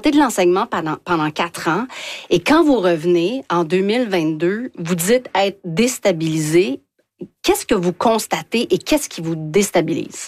sortez de l'enseignement pendant 4 ans et quand vous revenez en 2022, vous dites être déstabilisé. Qu'est-ce que vous constatez et qu'est-ce qui vous déstabilise?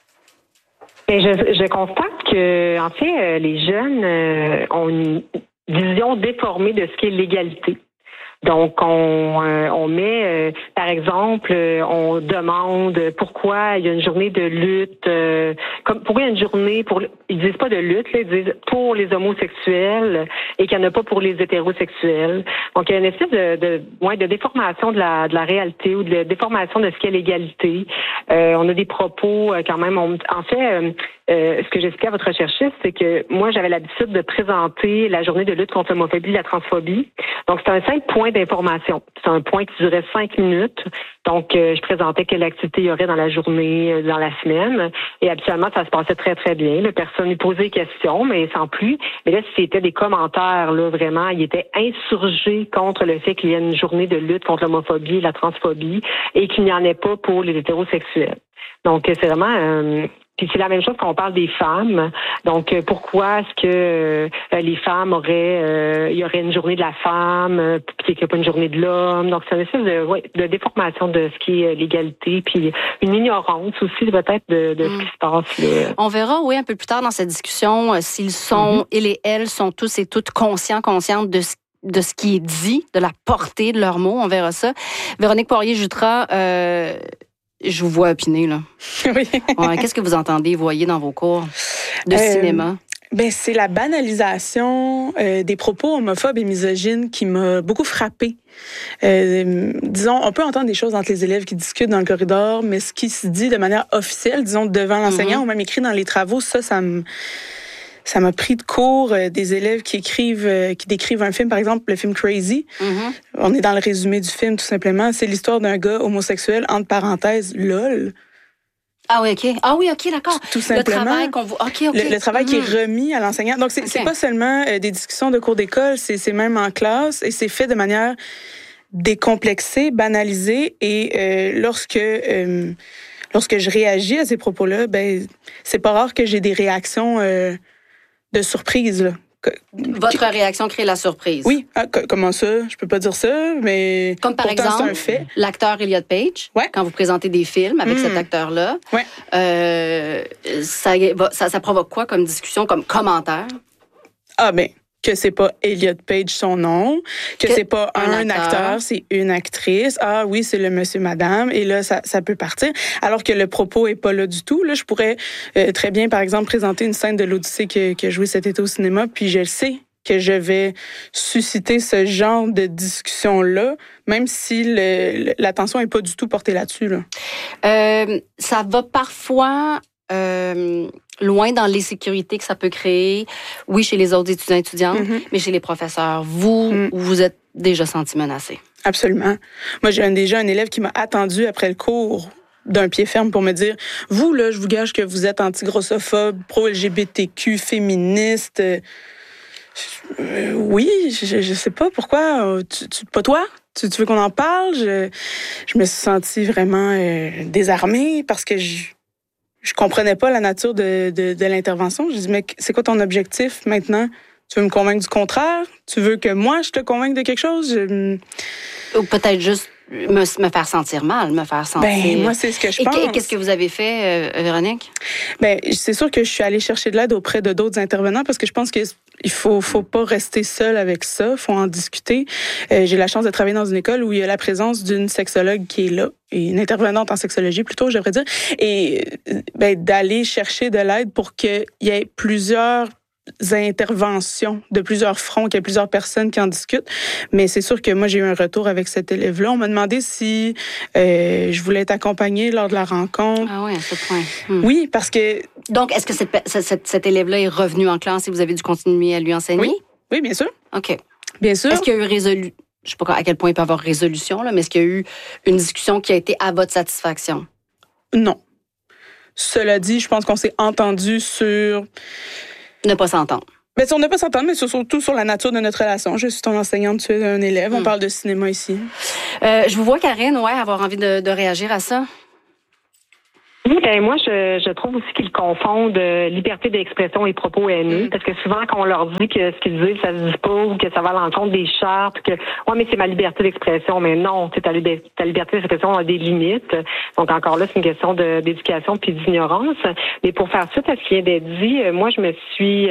Et je constate que, en fait, les jeunes ont une vision déformée de ce qu'est l'égalité. Donc, on met, par exemple, on demande pourquoi il y a une journée de lutte, pourquoi il y a une journée ils disent pas de lutte, là, ils disent pour les homosexuels et qu'il n'y en a pas pour les hétérosexuels. Donc, il y a une espèce de déformation de la réalité ou de déformation de ce qu'est l'égalité. On a des propos quand même, en fait, ce que j'expliquais à votre recherchiste, c'est que moi, j'avais l'habitude de présenter la journée de lutte contre l'homophobie et la transphobie. Donc, c'est un simple point d'information. C'est un point qui durait 5 minutes. Donc, je présentais quelle activité il y aurait dans la journée, dans la semaine. Et habituellement, ça se passait très, très bien. La personne lui posait des questions, mais sans plus. Mais là, c'était des commentaires, là, vraiment. Il était insurgé contre le fait qu'il y ait une journée de lutte contre l'homophobie et la transphobie et qu'il n'y en ait pas pour les hétérosexuels. Donc, c'est vraiment... Puis c'est la même chose quand on parle des femmes. Donc, pourquoi est-ce que les femmes il y aurait une journée de la femme, puis qu'il n'y a pas une journée de l'homme. Donc, c'est une espèce de déformation de ce qui est l'égalité, puis une ignorance aussi peut-être de ce qui se passe là. On verra, oui, un peu plus tard dans cette discussion, s'ils sont, ils et elles sont tous et toutes conscientes de ce qui est dit, de la portée de leurs mots. On verra ça. Véronique Poirier-Jutras, je vous vois opiner, là. Oui. Ouais, qu'est-ce que vous entendez, voyez dans vos cours de cinéma? C'est la banalisation des propos homophobes et misogynes qui m'a beaucoup frappée. Disons, on peut entendre des choses entre les élèves qui discutent dans le corridor, mais ce qui se dit de manière officielle, disons, devant l'enseignant ou même écrit dans les travaux, ça m'a pris de court des élèves qui décrivent un film, par exemple, le film Crazy. On est dans le résumé du film, tout simplement. C'est l'histoire d'un gars homosexuel, entre parenthèses, LOL. Ah oui, OK. Ah oui, OK, d'accord. Tout simplement. Le travail qu'on voit. OK. Le travail qui est remis à l'enseignant. Donc, c'est pas seulement des discussions de cours d'école, c'est même en classe et c'est fait de manière décomplexée, banalisée. Et lorsque je réagis à ces propos-là, c'est pas rare que j'ai des réactions de surprise, là. Votre réaction crée la surprise. Oui. Ah, comment ça? Je peux pas dire ça, mais comme par pourtant, exemple, c'est un fait. L'acteur Elliot Page, quand vous présentez des films avec cet acteur-là, ça provoque quoi comme discussion, comme commentaire? Ah, que c'est pas Elliot Page son nom, que c'est pas un acteur, c'est une actrice. Ah oui, c'est le monsieur, madame. Et là, ça peut partir. Alors que le propos est pas là du tout. Là, je pourrais très bien, par exemple, présenter une scène de l'Odyssée qui a joué cet été au cinéma, puis je le sais que je vais susciter ce genre de discussion-là, même si l'attention est pas du tout portée là-dessus, là. Ça va parfois... loin dans l'insécurité que ça peut créer, oui, chez les autres étudiantes, mais chez les professeurs. Vous êtes déjà senti menacé. Absolument. Moi, j'ai déjà un élève qui m'a attendu après le cours d'un pied ferme pour me dire, vous, là, je vous gage que vous êtes anti-grossophobe, pro-LGBTQ, féministe. Oui, je sais pas pourquoi. Pas toi? Tu veux qu'on en parle? Je me suis sentie vraiment désarmée parce que je comprenais pas la nature de l'intervention. Je dis, mais c'est quoi ton objectif maintenant? Tu veux me convaincre du contraire? Tu veux que moi, je te convainque de quelque chose? Ou peut-être juste me faire sentir mal, me faire sentir... moi, c'est ce que je pense. Et qu'est-ce que vous avez fait, Véronique? C'est sûr que je suis allée chercher de l'aide auprès de d'autres intervenants parce que je pense qu'il faut pas rester seul avec ça. Il faut en discuter. J'ai la chance de travailler dans une école où il y a la présence d'une sexologue qui est là, et une intervenante en sexologie plutôt, je devrais dire, et d'aller chercher de l'aide pour qu'il y ait plusieurs interventions de plusieurs fronts, qu'il y a plusieurs personnes qui en discutent. Mais c'est sûr que moi, j'ai eu un retour avec cet élève-là. On m'a demandé si je voulais être accompagnée lors de la rencontre. Ah oui, à ce point. Oui, parce que... Donc, est-ce que cet élève-là est revenu en classe et vous avez dû continuer à lui enseigner? Oui, bien sûr. OK. Bien sûr. Est-ce qu'il y a eu je sais pas à quel point il peut y avoir résolution, là, mais est-ce qu'il y a eu une discussion qui a été à votre satisfaction? Non. Cela dit, je pense qu'on s'est entendu sur... Ne pas s'entendre. On ne pas s'entendre, mais surtout sur la nature de notre relation. Je suis ton enseignante, tu es un élève. On parle de cinéma ici. Je vous vois, Karine, avoir envie de réagir à ça. Oui, ben moi, je trouve aussi qu'ils confondent liberté d'expression et propos haineux, parce que souvent, quand on leur dit que ce qu'ils disent, ça se dit pas, ou que ça va à l'encontre des chartes, que ouais, mais c'est ma liberté d'expression, mais non, ta liberté d'expression a des limites. Donc encore là, c'est une question d'éducation puis d'ignorance. Mais pour faire suite à ce qui vient d'être dit, moi, je me suis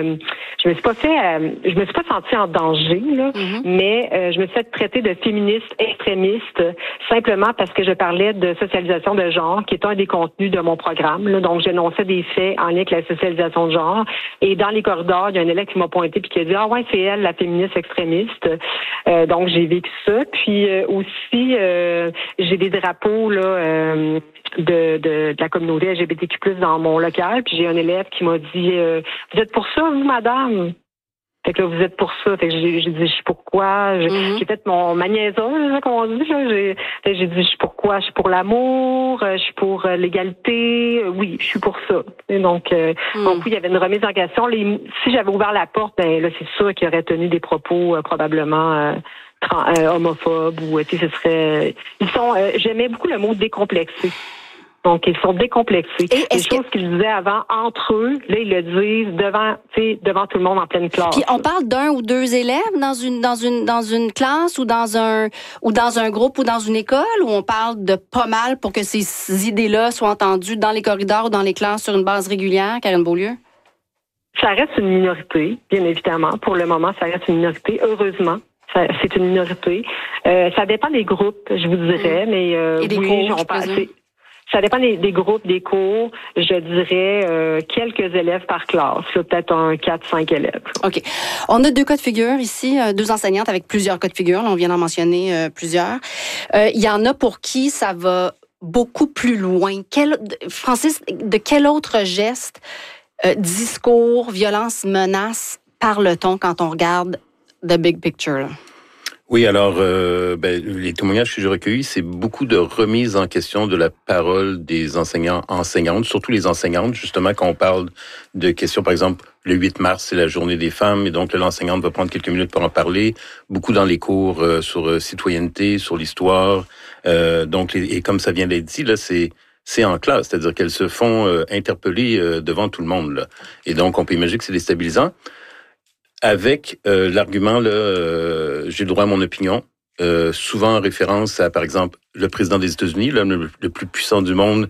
pas sentie en danger, là, mais je me suis fait traiter de féministe extrémiste simplement parce que je parlais de socialisation de genre, qui est un des contenus de mon programme. Là. Donc, j'énonçais des faits en lien avec la socialisation de genre. Et dans les corridors, il y a un élève qui m'a pointé puis qui a dit « Ah ouais, c'est elle, la féministe extrémiste. » Donc, j'ai vécu ça. Puis aussi, j'ai des drapeaux là de la communauté LGBTQ+, dans mon local. Puis j'ai un élève qui m'a dit « Vous êtes pour ça, vous, madame? » Fait que là, vous êtes pour ça. Fait que j'ai dit, je suis pourquoi. J'ai fait ma niaiseuse, comme on dit. J'ai dit, je suis pourquoi. Je suis pour l'amour, je suis pour l'égalité. Oui, je suis pour ça. Et donc, oui, il y avait une remise en question. Si j'avais ouvert la porte, ben là, c'est sûr qu'il aurait tenu des propos probablement homophobes ou ce serait. J'aimais beaucoup le mot décomplexé. Donc, ils sont décomplexés. Les choses qu'ils disaient avant entre eux, là, ils le disent devant tout le monde en pleine classe. Puis on parle d'un ou deux élèves dans une classe ou dans un groupe ou dans une école, ou on parle de pas mal pour que ces idées-là soient entendues dans les corridors ou dans les classes sur une base régulière, Karine Beaulieu? Ça reste une minorité, bien évidemment. Pour le moment, ça reste une minorité. Heureusement. C'est une minorité. Ça dépend des groupes, je vous dirais, mais et des cours, ça dépend des groupes, des cours. Je dirais quelques élèves par classe, peut-être 4-5 élèves. OK. On a deux cas de figure ici, deux enseignantes avec plusieurs cas de figure. Là, on vient d'en mentionner plusieurs. Il y en a pour qui ça va beaucoup plus loin. Francis, de quel autre geste, discours, violence, menace parle-t-on quand on regarde the big picture, là? Oui, alors, les témoignages que j'ai recueillis, c'est beaucoup de remise en question de la parole des enseignantes, surtout les enseignantes, justement, quand on parle de questions, par exemple, le 8 mars, c'est la journée des femmes, et donc l'enseignante va prendre quelques minutes pour en parler, beaucoup dans les cours sur citoyenneté, sur l'histoire, et comme ça vient d'être dit, là, c'est en classe, c'est-à-dire qu'elles se font interpeller devant tout le monde, là. Et donc, on peut imaginer que c'est déstabilisant. Avec l'argument, là, j'ai le droit à mon opinion, souvent en référence à, par exemple, le président des États-Unis, l'homme le plus puissant du monde,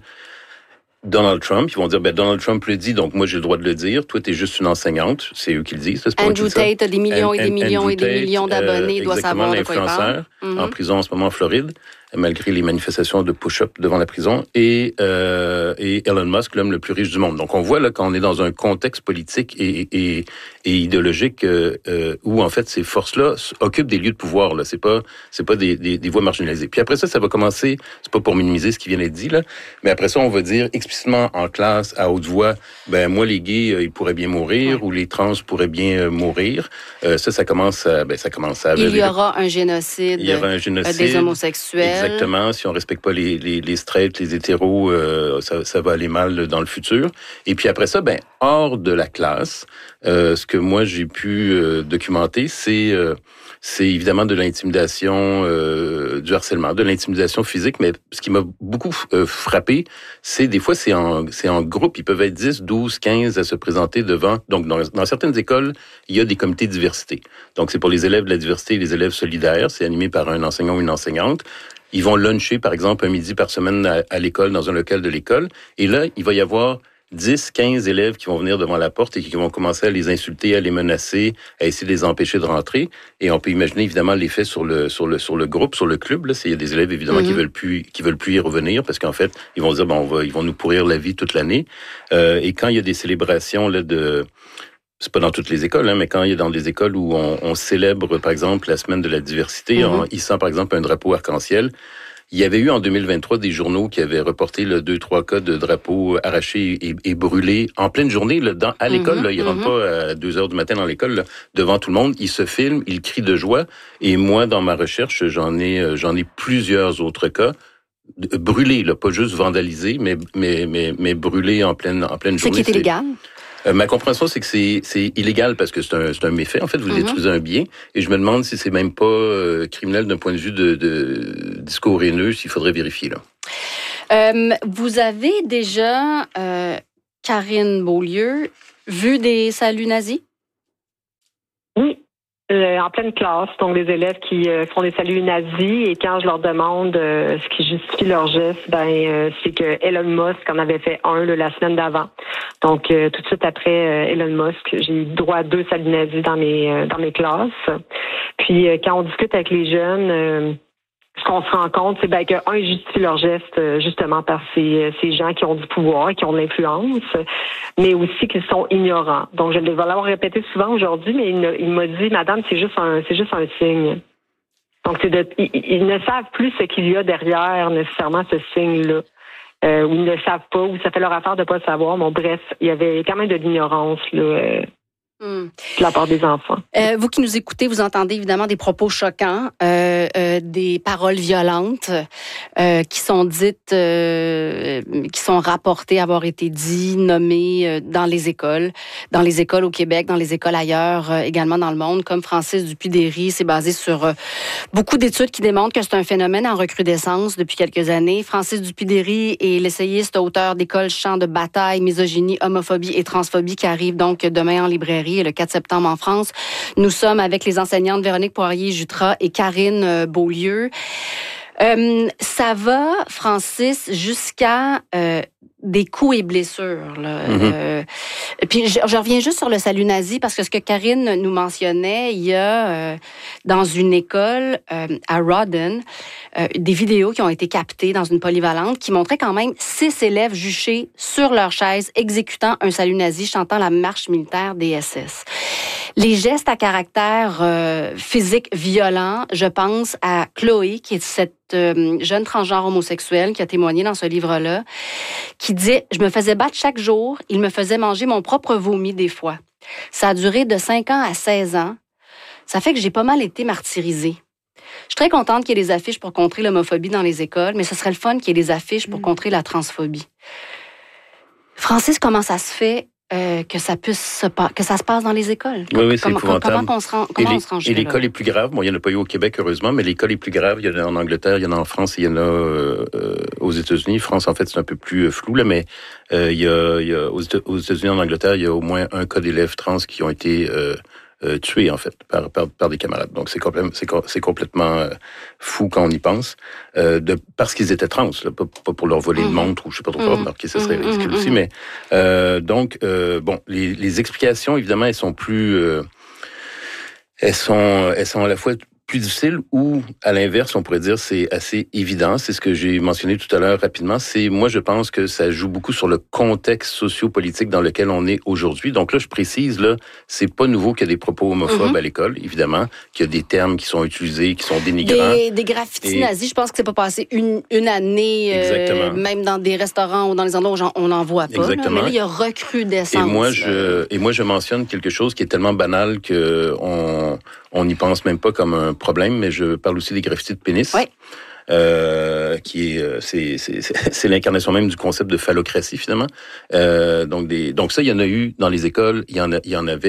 Donald Trump. Ils vont dire, Donald Trump le dit, donc moi j'ai le droit de le dire. Toi, t'es juste une enseignante. C'est eux qui le disent. Andrew Tate a des millions et des millions et des millions d'abonnés. Il doit savoir de quoi il parle. En prison en ce moment en Floride, malgré les manifestations de push-up devant la prison, et Elon Musk, l'homme le plus riche du monde. Donc on voit là qu'on est dans un contexte politique et idéologique où en fait ces forces-là occupent des lieux de pouvoir. Là, c'est pas des voix marginalisées. Puis après ça va commencer. C'est pas pour minimiser ce qui vient d'être dit là, mais après ça on va dire explicitement en classe à haute voix, moi les gays ils pourraient bien mourir ou les trans pourraient bien mourir. Ça commence à il y aura un génocide. Il y aura un génocide des homosexuels. Exactement. Si on respecte pas les straights, les hétéros, ça va aller mal dans le futur. Et puis après ça, hors de la classe, ce que moi j'ai pu documenter, c'est évidemment de l'intimidation, du harcèlement, de l'intimidation physique. Mais ce qui m'a beaucoup frappé, c'est des fois c'est en groupe. Ils peuvent être 10, 12, 15 à se présenter devant. Donc dans certaines écoles, il y a des comités de diversité. Donc c'est pour les élèves de la diversité et les élèves solidaires. C'est animé par un enseignant ou une enseignante. Ils vont luncher, par exemple, un midi par semaine à l'école, dans un local de l'école. Et là, il va y avoir 10, 15 élèves qui vont venir devant la porte et qui vont commencer à les insulter, à les menacer, à essayer de les empêcher de rentrer. Et on peut imaginer, évidemment, l'effet sur le groupe, sur le club. Là, il y a des élèves, évidemment, qui veulent plus y revenir parce qu'en fait, ils vont dire, ils vont nous pourrir la vie toute l'année. Et quand il y a des célébrations, là, c'est pas dans toutes les écoles, mais quand il y a dans des écoles où on célèbre, par exemple, la semaine de la diversité, en hissant, par exemple, un drapeau arc-en-ciel, il y avait eu en 2023 des journaux qui avaient reporté 2-3 cas de drapeaux arrachés et brûlés en pleine journée à l'école. Là, ils rentrent pas à 2h du matin dans l'école là, devant tout le monde. Ils se filment, ils crient de joie. Et moi, dans ma recherche, j'en ai plusieurs autres cas. Brûlés, là, pas juste vandalisés, mais brûlés en pleine journée. Ce qui est illégal. Ma compréhension, c'est que c'est illégal parce que c'est un méfait. En fait, vous détruisez un bien. Et je me demande si c'est même pas criminel d'un point de vue de discours haineux, s'il faudrait vérifier, là. Vous avez déjà, Karine Beaulieu, vu des saluts nazis? Oui. En pleine classe, donc des élèves qui font des saluts nazis, et quand je leur demande ce qui justifie leur geste, c'est que Elon Musk en avait fait un la semaine d'avant. Donc tout de suite après Elon Musk, j'ai eu droit à 2 saluts nazis dans mes classes. Puis quand on discute avec les jeunes, ce qu'on se rend compte, c'est qu'un, ils justifient leur geste justement par ces gens qui ont du pouvoir, qui ont de l'influence, mais aussi qu'ils sont ignorants. Donc, je vais l'avoir répété souvent aujourd'hui, mais il m'a dit, madame, c'est juste un signe. Donc, ils ne savent plus ce qu'il y a derrière nécessairement ce signe-là. Ou ils ne savent pas, ou ça fait leur affaire de pas savoir. Bon, bref, il y avait quand même de l'ignorance, là. De la part des enfants. Vous qui nous écoutez, vous entendez évidemment des propos choquants, des paroles violentes qui sont dites, qui sont rapportées avoir été dites, nommées dans les écoles au Québec, dans les écoles ailleurs, également dans le monde, comme Francis Dupuy-Derry. C'est basé sur beaucoup d'études qui démontrent que c'est un phénomène en recrudescence depuis quelques années. Francis Dupuy-Derry est l'essayiste, auteur d'écoles champs de bataille, misogynie, homophobie et transphobie, qui arrive donc demain en librairie le 4 septembre en France. Nous sommes avec les enseignantes Véronique Poirier-Jutras et Karine Beaulieu. Ça va, Francis, jusqu'à des coups et blessures. Là. Puis je reviens juste sur le salut nazi, parce que ce que Karine nous mentionnait, il y a dans une école à Rawdon des vidéos qui ont été captées dans une polyvalente qui montraient quand même 6 élèves juchés sur leur chaise exécutant un salut nazi, chantant la marche militaire des SS. Les gestes à caractère physique violent, je pense à Chloé, qui est cette jeune transgenre homosexuelle qui a témoigné dans ce livre-là, qui dit « Je me faisais battre chaque jour, il me faisait manger mon propre vomi des fois. Ça a duré de 5 ans à 16 ans. Ça fait que j'ai pas mal été martyrisée. Je suis très contente qu'il y ait des affiches pour contrer l'homophobie dans les écoles, mais ce serait le fun qu'il y ait des affiches pour contrer la transphobie. » Francis, comment ça se fait que ça se passe dans les écoles? Oui, c'est épouvantable. Comment on se rend Et l'école est plus grave. Bon, il n'y en a pas eu au Québec, heureusement, mais l'école est plus grave. Il y en a en Angleterre, il y en a en France, il y en a aux États-Unis. France, en fait, c'est un peu plus flou, là, mais il y a aux États-Unis, en Angleterre, il y a au moins un cas d'élèves trans qui ont été tués, en fait, par des camarades. Donc, c'est complètement fou quand on y pense, parce qu'ils étaient trans, là, pas pour leur voler une montre ou je sais pas trop quoi, remarquez, ça serait ridicule aussi, mais bon, les explications, évidemment, elles sont plus, elles sont à la fois plus difficile, ou à l'inverse, on pourrait dire c'est assez évident. C'est ce que j'ai mentionné tout à l'heure rapidement. Moi, je pense que ça joue beaucoup sur le contexte socio-politique dans lequel on est aujourd'hui. Donc là, je précise, là, c'est pas nouveau qu'il y a des propos homophobes à l'école, évidemment, qu'il y a des termes qui sont utilisés, qui sont dénigrants. Des graffitis nazis, je pense que c'est pas passé une année, même dans des restaurants ou dans les endroits où on n'en voit pas. Exactement. Là, mais là, il y a recrudescence. Et moi, je mentionne quelque chose qui est tellement banal que on n'y pense même pas comme un problème, mais je parle aussi des graffitis de pénis. Oui. Qui est c'est l'incarnation même du concept de phallocratie finalement. Donc ça, il y en a eu dans les écoles, il y en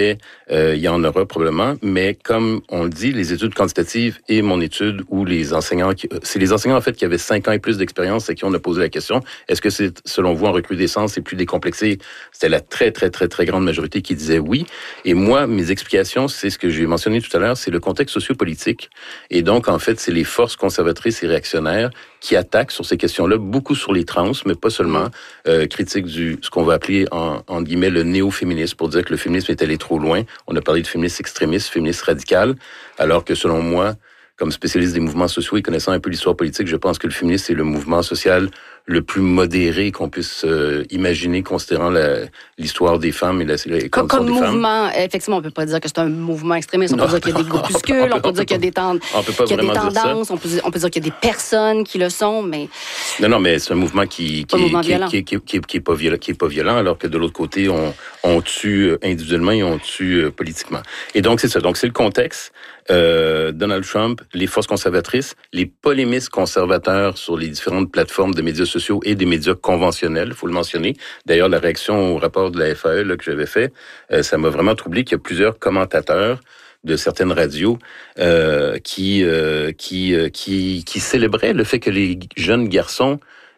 aura probablement, mais comme on le dit, les études quantitatives et mon étude où les enseignants, c'est les enseignants en fait qui avaient 5 ans et plus d'expérience et qui on a posé la question, est-ce que c'est selon vous en recrudescence et plus décomplexé? C'était la très très très très grande majorité qui disait oui. Et moi, mes explications, c'est ce que j'ai mentionné tout à l'heure, c'est le contexte sociopolitique. Et donc en fait, c'est les forces conservatrices et réactionnaires qui attaquent sur ces questions-là, beaucoup sur les trans, mais pas seulement, critiquent ce qu'on va appeler, en guillemets, le néo-féminisme, pour dire que le féminisme est allé trop loin. On a parlé de féminisme extrémiste, féminisme radical, alors que selon moi, comme spécialiste des mouvements sociaux et connaissant un peu l'histoire politique, je pense que le féminisme, c'est le mouvement social le plus modéré qu'on puisse imaginer, considérant l'histoire des femmes et la condition des femmes. Comme mouvement, effectivement, on peut pas dire que c'est un mouvement extrémiste. On peut dire qu'il y a des groupuscules, on peut dire qu'il y a des tendances, on peut dire qu'il y a des personnes qui le sont, mais... Non, mais c'est un mouvement qui est pas violent, alors que de l'autre côté, on tue individuellement et on tue politiquement. Et donc, c'est ça. Donc, c'est le contexte. Donald Trump, les forces conservatrices, les polémistes conservateurs sur les différentes plateformes de médias sociaux et des médias conventionnels, il faut le mentionner. D'ailleurs, la réaction au rapport de la FAE là, que j'avais fait, ça m'a vraiment troublé qu'il y a plusieurs commentateurs de certaines radios qui célébraient le fait que les jeunes garçons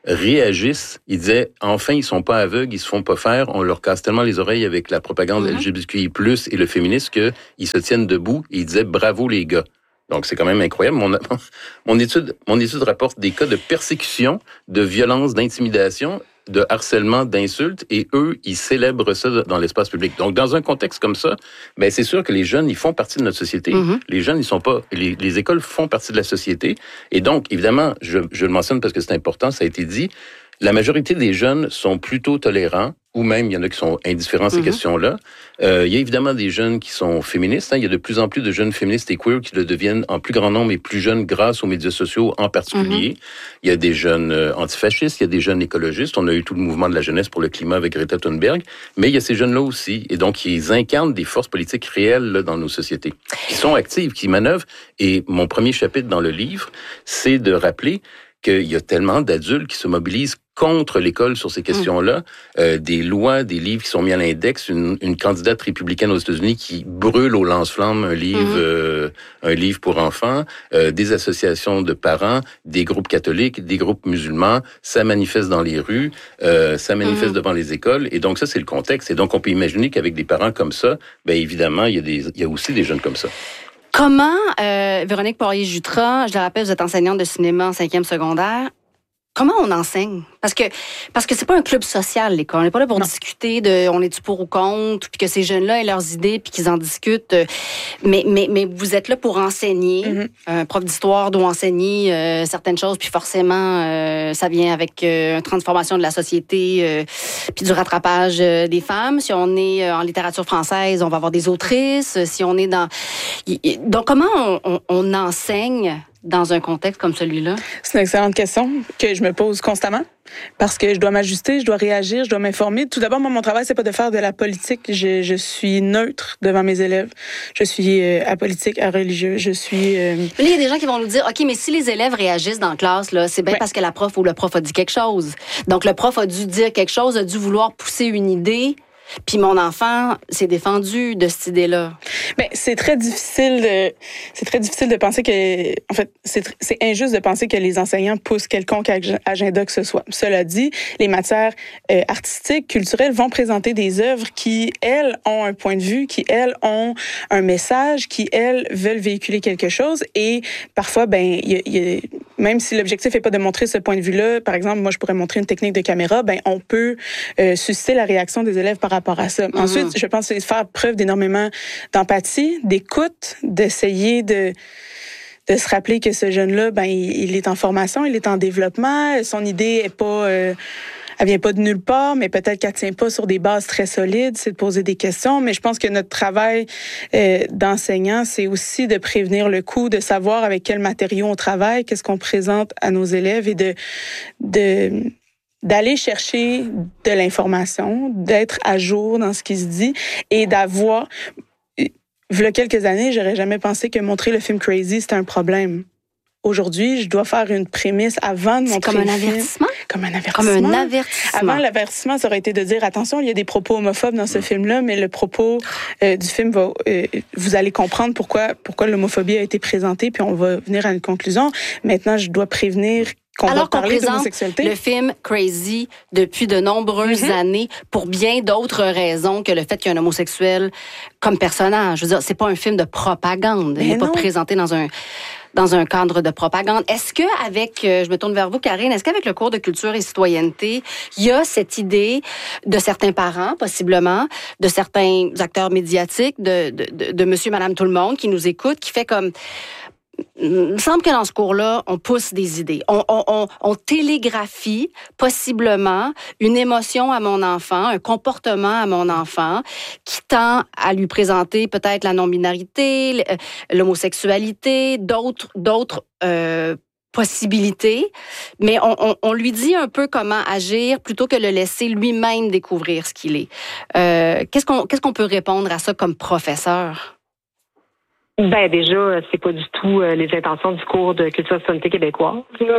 réagissent. Ils disaient, enfin, ils sont pas aveugles, ils se font pas faire. On leur casse tellement les oreilles avec la propagande LGBTQI+, et le féminisme qu'ils se tiennent debout. Et ils disaient, bravo les gars. Donc, c'est quand même incroyable. Mon étude rapporte des cas de persécution, de violence, d'intimidation, de harcèlement, d'insultes, et eux, ils célèbrent ça dans l'espace public. Donc, dans un contexte comme ça, ben c'est sûr que les jeunes, ils font partie de notre société. Les jeunes, ils sont pas... Les écoles font partie de la société. Et donc, évidemment, je le mentionne parce que c'est important, ça a été dit, la majorité des jeunes sont plutôt tolérants, ou même il y en a qui sont indifférents à ces questions-là. Il y a évidemment des jeunes qui sont féministes. Il y a de plus en plus de jeunes féministes et queer qui le deviennent en plus grand nombre et plus jeunes grâce aux médias sociaux en particulier. Il y a des jeunes antifascistes, il y a des jeunes écologistes. On a eu tout le mouvement de la jeunesse pour le climat avec Greta Thunberg. Mais il y a ces jeunes-là aussi. Et donc, ils incarnent des forces politiques réelles là, dans nos sociétés, qui sont actives, qui manœuvrent. Et mon premier chapitre dans le livre, c'est de rappeler qu'il y a tellement d'adultes qui se mobilisent contre l'école sur ces questions-là. Des lois, des livres qui sont mis à l'index. Une candidate républicaine aux États-Unis qui brûle au lance-flammes un livre pour enfants. Des associations de parents, des groupes catholiques, des groupes musulmans. Ça manifeste dans les rues, ça manifeste devant les écoles. Et donc ça, c'est le contexte. Et donc on peut imaginer qu'avec des parents comme ça, ben évidemment, il y a aussi des jeunes comme ça. Comment, Véronique Poirier-Jutras, je le rappelle, vous êtes enseignante de cinéma en 5e secondaire, comment on enseigne? Parce que c'est pas un club social, l'école. On n'est pas là pour discuter de on est-tu pour ou contre, puis que ces jeunes-là aient leurs idées, puis qu'ils en discutent. Mais vous êtes là pour enseigner. Un prof d'histoire doit enseigner certaines choses, puis forcément, ça vient avec une transformation de la société, puis du rattrapage des femmes. Si on est en littérature française, on va avoir des autrices. Si on est dans... Donc, comment on enseigne dans un contexte comme celui-là? C'est une excellente question que je me pose constamment parce que je dois m'ajuster, je dois réagir, je dois m'informer. Tout d'abord, moi, mon travail, c'est pas de faire de la politique. Je suis neutre devant mes élèves. Je suis apolitique, areligieux. Je suis... Il y a des gens qui vont nous dire, OK, mais si les élèves réagissent dans la classe, là, c'est bien parce que la prof ou le prof a dit quelque chose. Donc, le prof a dû dire quelque chose, a dû vouloir pousser une idée. Puis mon enfant s'est défendu de cette idée-là. Ben, c'est très difficile de penser que, en fait, c'est injuste de penser que les enseignants poussent quelconque agenda que ce soit. Cela dit, les matières artistiques, culturelles vont présenter des œuvres qui, elles, ont un point de vue, qui, elles, ont un message, qui, elles, veulent véhiculer quelque chose. Et parfois, ben, même si l'objectif n'est pas de montrer ce point de vue-là, par exemple, moi, je pourrais montrer une technique de caméra, ben, on peut susciter la réaction des élèves par rapport à ça. Ensuite, je pense que c'est faire preuve d'énormément d'empathie, d'écoute, d'essayer de se rappeler que ce jeune-là, ben, il est en formation, il est en développement, son idée est pas... elle vient pas de nulle part, mais peut-être qu'elle tient pas sur des bases très solides, c'est de poser des questions. Mais je pense que notre travail d'enseignant, c'est aussi de prévenir le coup, de savoir avec quels matériaux on travaille, qu'est-ce qu'on présente à nos élèves et d'aller chercher de l'information, d'être à jour dans ce qui se dit et d'avoir... Il y a quelques années, j'aurais jamais pensé que montrer le film Crazy, c'était un problème. Aujourd'hui, je dois faire une prémisse avant de montrer le film. Comme un avertissement? Comme un avertissement. Comme un avertissement. Avant, l'avertissement, ça aurait été de dire, attention, il y a des propos homophobes dans ce film-là, mais le propos du film va... vous allez comprendre pourquoi l'homophobie a été présentée, puis on va venir à une conclusion. Maintenant, je dois prévenir alors qu'on présente le film Crazy depuis de nombreuses années pour bien d'autres raisons que le fait qu'il y ait un homosexuel comme personnage. Je veux dire, c'est pas un film de propagande. Il n'est pas présenté dans un cadre de propagande. Est-ce que je me tourne vers vous, Karine, est-ce qu'avec le cours de culture et citoyenneté, il y a cette idée de certains parents, possiblement, de certains acteurs médiatiques, de monsieur, madame, tout le monde qui nous écoute, qui fait comme... Il me semble que dans ce cours-là, on pousse des idées. On télégraphie possiblement une émotion à mon enfant, un comportement à mon enfant qui tend à lui présenter peut-être la non-binarité, l'homosexualité, d'autres possibilités, mais on lui dit un peu comment agir plutôt que le laisser lui-même découvrir ce qu'il est. Qu'est-ce qu'on peut répondre à ça comme professeur? Ben déjà, c'est pas du tout les intentions du cours de culture et citoyenneté québécoise.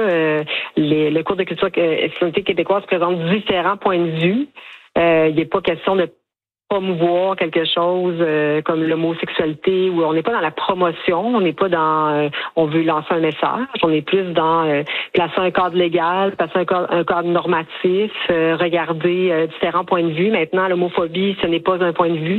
Le cours de culture et citoyenneté québécoise présente différents points de vue. Il n'est pas question de promouvoir quelque chose comme l'homosexualité, où on n'est pas dans la promotion, on n'est pas dans on veut lancer un message, on est plus dans placer un cadre légal, placer un cadre normatif, regarder différents points de vue. Maintenant, l'homophobie, ce n'est pas un point de vue.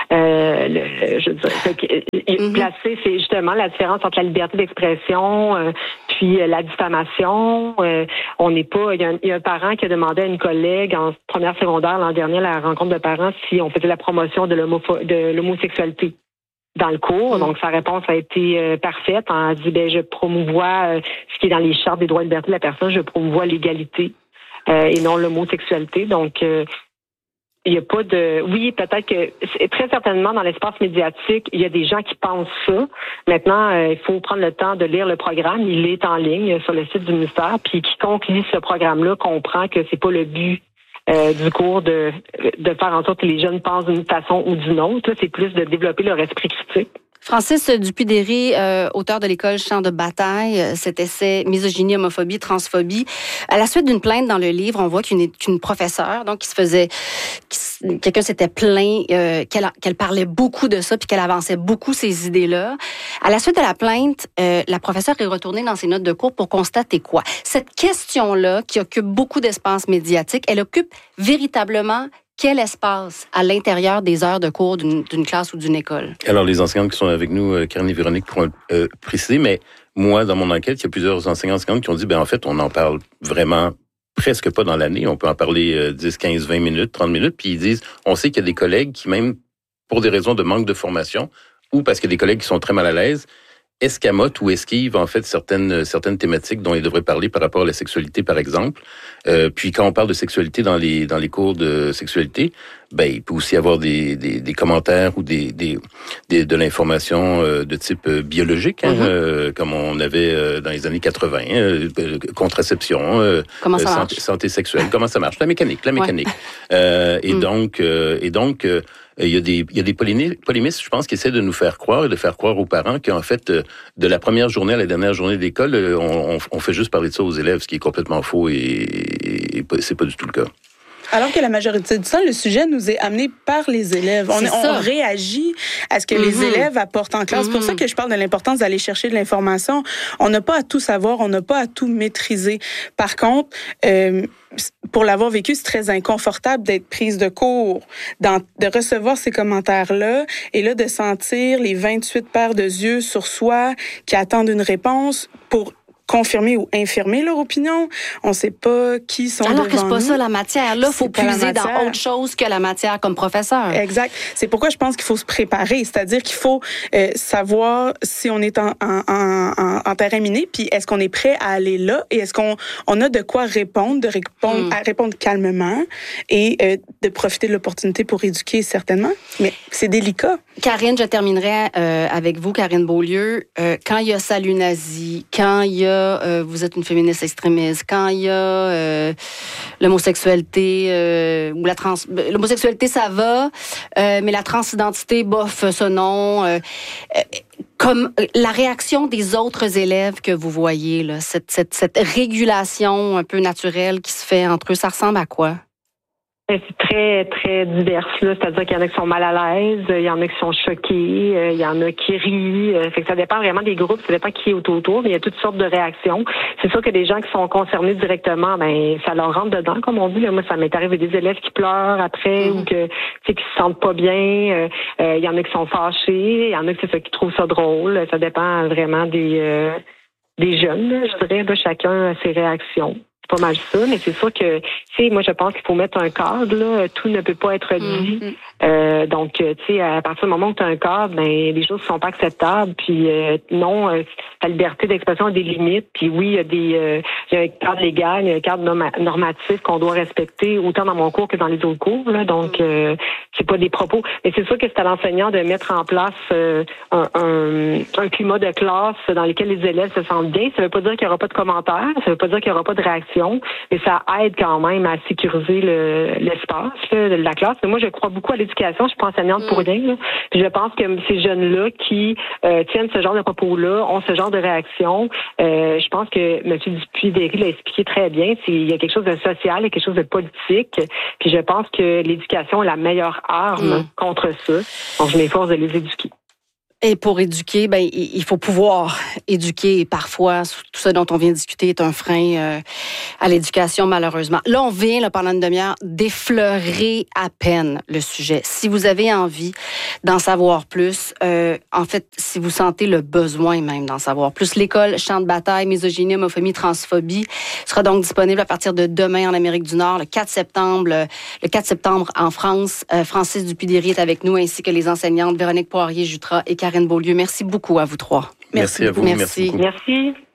Placer, c'est justement la différence entre la liberté d'expression puis la diffamation. On n'est pas. Il y a un parent qui a demandé à une collègue en première secondaire l'an dernier à la rencontre de parents si on faisait la promotion de l'homosexualité dans le cours. Donc sa réponse a été parfaite. Elle a dit je promouvois ce qui est dans les chartes des droits et libertés de la personne. Je promouvois l'égalité et non l'homosexualité. Donc il n'y a pas de... Oui, peut-être que très certainement dans l'espace médiatique, il y a des gens qui pensent ça. Maintenant, il faut prendre le temps de lire le programme. Il est en ligne sur le site du ministère. Puis quiconque lit ce programme-là comprend que c'est pas le but du cours de faire en sorte que les jeunes pensent d'une façon ou d'une autre. Là, c'est plus de développer leur esprit critique. Francis Dupuy-Derry, auteur de l'école Champ de bataille, cet essai Misogynie, homophobie, transphobie. À la suite d'une plainte dans le livre, on voit qu'une professeure, donc quelqu'un s'était plaint qu'elle parlait beaucoup de ça puis qu'elle avançait beaucoup ces idées-là. À la suite de la plainte, la professeure est retournée dans ses notes de cours pour constater quoi? Cette question-là, qui occupe beaucoup d'espace médiatique, elle occupe véritablement quel espace à l'intérieur des heures de cours d'une classe ou d'une école? Alors, les enseignantes qui sont avec nous, Karine et Véronique, pourront préciser, mais moi, dans mon enquête, il y a plusieurs enseignantes qui ont dit, en fait, on en parle vraiment presque pas dans l'année. On peut en parler 10, 15, 20 minutes, 30 minutes, puis ils disent, on sait qu'il y a des collègues qui, même pour des raisons de manque de formation, ou parce qu'il y a des collègues qui sont très mal à l'aise, escamotent ou esquivent en fait certaines thématiques dont ils devraient parler par rapport à la sexualité, par exemple. Puis quand on parle de sexualité dans les cours de sexualité, il peut aussi y avoir des commentaires ou de l'information de type biologique, comme on avait dans les années 80, contraception, santé sexuelle, comment ça marche, la mécanique. Et donc il y a des polémistes, je pense, qui essaient de nous faire croire et de faire croire aux parents qu'en fait, de la première journée à la dernière journée d'école, on fait juste parler de ça aux élèves, ce qui est complètement faux et c'est pas du tout le cas. Alors que la majorité du temps, le sujet nous est amené par les élèves. On réagit à ce que les élèves apportent en classe. C'est pour ça que je parle de l'importance d'aller chercher de l'information. On n'a pas à tout savoir, on n'a pas à tout maîtriser. Par contre, pour l'avoir vécu, c'est très inconfortable d'être prise de court, de recevoir ces commentaires-là et là de sentir les 28 paires de yeux sur soi qui attendent une réponse pour confirmer ou infirmer leur opinion. On ne sait pas qui sont devant nous. Alors que c'est pas ça la matière. Là, il faut puiser dans autre chose que la matière comme professeur. Exact. C'est pourquoi je pense qu'il faut se préparer. C'est-à-dire qu'il faut savoir si on est en terrain miné, puis est-ce qu'on est prêt à aller là et est-ce qu'on a de quoi répondre, à répondre calmement et de profiter de l'opportunité pour éduquer certainement. Mais c'est délicat. Karine, je terminerai avec vous, Karine Beaulieu. Quand il y a Salut Nazi, quand il y a vous êtes une féministe extrémiste, quand il y a l'homosexualité ou l'homosexualité, ça va, mais la transidentité, bof, ça non. Comme la réaction des autres élèves que vous voyez, là, cette régulation un peu naturelle qui se fait entre eux, ça ressemble à quoi? C'est très, très divers, là. C'est-à-dire qu'il y en a qui sont mal à l'aise, il y en a qui sont choqués, il y en a qui rient. Fait que ça dépend vraiment des groupes, ça dépend qui est autour, mais il y a toutes sortes de réactions. C'est sûr que des gens qui sont concernés directement, ça leur rentre dedans, comme on dit. Là, moi, ça m'est arrivé des élèves qui pleurent après ou qui se sentent pas bien. Il y en a qui sont fâchés, il y en a qui trouvent ça drôle. Ça dépend vraiment des jeunes, là, je dirais. Là, chacun a ses réactions. Pas mal ça, mais c'est sûr que, moi, je pense qu'il faut mettre un cadre, là. Tout ne peut pas être dit. Donc, à partir du moment où tu as un cadre, les choses ne sont pas acceptables. Puis, non, la liberté d'expression a des limites. Puis, oui, il y a un cadre légal, il y a un cadre normatif qu'on doit respecter, autant dans mon cours que dans les autres cours, là. Donc, c'est pas des propos. Mais c'est sûr que c'est à l'enseignant de mettre en place un climat de classe dans lequel les élèves se sentent bien. Ça veut pas dire qu'il n'y aura pas de commentaires. Ça veut pas dire qu'il n'y aura pas de réaction. discussion et ça aide quand même à sécuriser l'espace de la classe. Mais moi, je crois beaucoup à l'éducation. Je suis pas enseignante pour rien. Là. Je pense que ces jeunes-là qui tiennent ce genre de propos-là, ont ce genre de réaction, je pense que M. Dupuis-Déry l'a expliqué très bien. Il y a quelque chose de social, il y a quelque chose de politique. Puis je pense que l'éducation est la meilleure arme contre ça. Donc, je m'efforce de les éduquer. Et pour éduquer, il faut pouvoir éduquer. Et parfois, tout ce dont on vient de discuter est un frein à l'éducation, malheureusement. Là, on vient, pendant une demi-heure, d'effleurer à peine le sujet. Si vous avez envie d'en savoir plus, en fait, si vous sentez le besoin même d'en savoir plus, l'école Champ de bataille, misogynie, homophobie, transphobie sera donc disponible à partir de demain en Amérique du Nord, le 4 septembre en France. Francis Dupuis-Déry est avec nous, ainsi que les enseignantes Véronique Poirier-Jutra et Karine Beaulieu. Merci beaucoup à vous trois. Merci à vous. Merci beaucoup. Merci.